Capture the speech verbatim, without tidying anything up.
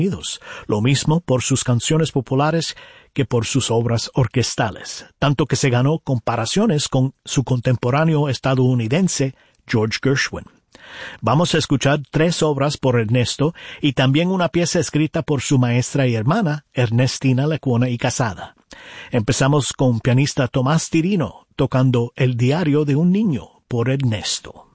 Unidos, lo mismo por sus canciones populares que por sus obras orquestales, tanto que se ganó comparaciones con su contemporáneo estadounidense George Gershwin. Vamos a escuchar tres obras por Ernesto y también una pieza escrita por su maestra y hermana, Ernestina Lecuona y Casada. Empezamos con pianista Tomás Tirino tocando El diario de un niño por Ernesto.